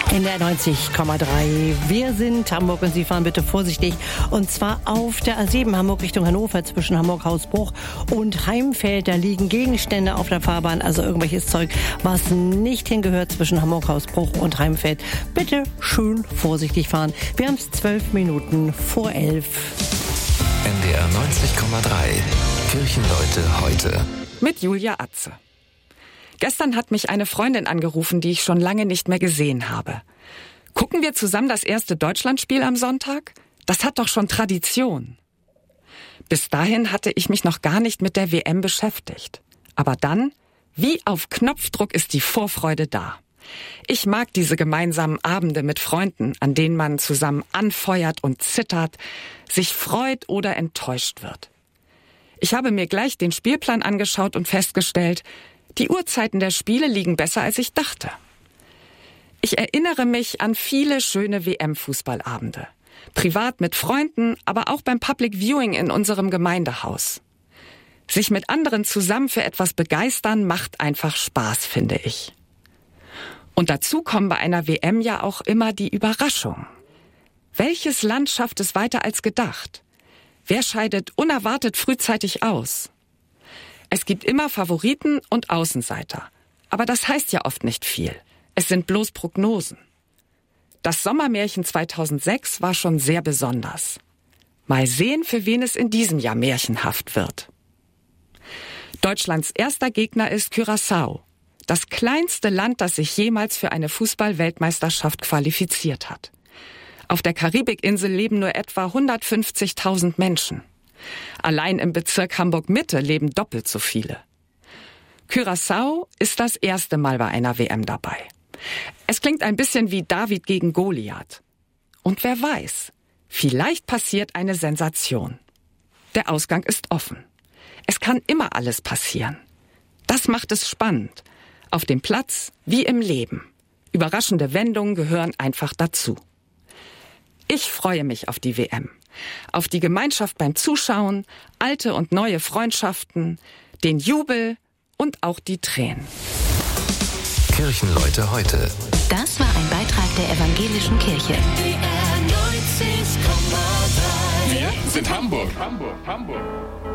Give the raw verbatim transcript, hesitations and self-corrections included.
In der neunzig Komma drei. Wir sind Hamburg und Sie fahren bitte vorsichtig. Und zwar auf der A sieben Hamburg Richtung Hannover zwischen Hamburg-Hausbruch und Heimfeld. Da liegen Gegenstände auf der Fahrbahn, also irgendwelches Zeug, was nicht hingehört zwischen Hamburg-Hausbruch und Heimfeld. Bitte schön vorsichtig fahren. Wir haben es zwölf Minuten vor elf. N D R neunzig Komma drei. Kirchenleute heute. Mit Julia Atze. Gestern hat mich eine Freundin angerufen, die ich schon lange nicht mehr gesehen habe. Gucken wir zusammen das erste Deutschlandspiel am Sonntag? Das hat doch schon Tradition. Bis dahin hatte ich mich noch gar nicht mit der W M beschäftigt. Aber dann, wie auf Knopfdruck, ist die Vorfreude da. Ich mag diese gemeinsamen Abende mit Freunden, an denen man zusammen anfeuert und zittert, sich freut oder enttäuscht wird. Ich habe mir gleich den Spielplan angeschaut und festgestellt, die Uhrzeiten der Spiele liegen besser, als ich dachte. Ich erinnere mich an viele schöne W M-Fußballabende. Privat mit Freunden, aber auch beim Public Viewing in unserem Gemeindehaus. Sich mit anderen zusammen für etwas begeistern, macht einfach Spaß, finde ich. Und dazu kommen bei einer W M ja auch immer die Überraschungen. Welches Land schafft es weiter als gedacht? Wer scheidet unerwartet frühzeitig aus? Es gibt immer Favoriten und Außenseiter. Aber das heißt ja oft nicht viel. Es sind bloß Prognosen. Das Sommermärchen zweitausendsechs war schon sehr besonders. Mal sehen, für wen es in diesem Jahr märchenhaft wird. Deutschlands erster Gegner ist Curaçao. Das kleinste Land, das sich jemals für eine Fußball-Weltmeisterschaft qualifiziert hat. Auf der Karibikinsel leben nur etwa hundertfünfzigtausend Menschen. Allein im Bezirk Hamburg-Mitte leben doppelt so viele. Curaçao ist das erste Mal bei einer W M dabei. Es klingt ein bisschen wie David gegen Goliath. Und wer weiß, vielleicht passiert eine Sensation. Der Ausgang ist offen. Es kann immer alles passieren. Das macht es spannend. Auf dem Platz wie im Leben. Überraschende Wendungen gehören einfach dazu. Ich freue mich auf die W M. Auf die Gemeinschaft beim Zuschauen, alte und neue Freundschaften, den Jubel und auch die Tränen. Kirchenleute heute. Das war ein Beitrag der Evangelischen Kirche. Wir sind Hamburg. Hamburg, Hamburg.